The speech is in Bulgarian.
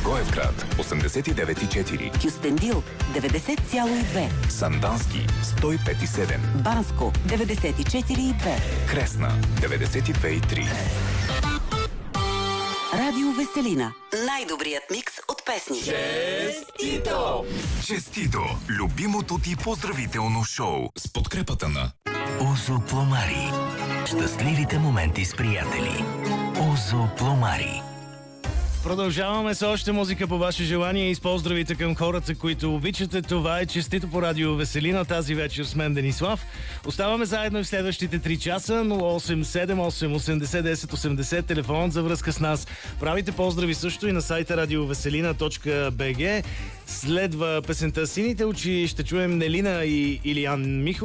Благоевград 89,4, Кюстендил 90,2, Сандански 105,7, Банско 94,2, Кресна 92,3. Радио Веселина. Най-добрият микс от песни. Честито! Честито! Любимото ти поздравително шоу с подкрепата на Озо Пломари. Щастливите моменти с приятели. Озо Пломари. Продължаваме с още музика по ваше желание и с поздравите към хората, които обичате. Това е Честито по Радио Веселина тази вечер с мен Денислав. Оставаме заедно и в следващите 3 часа. 0878 80 10 80 телефон за връзка с нас. Правите поздрави също и на сайта radioveselina.bg. Следва песента "Сините очи". Ще чуем Нелина и Илиян Михов.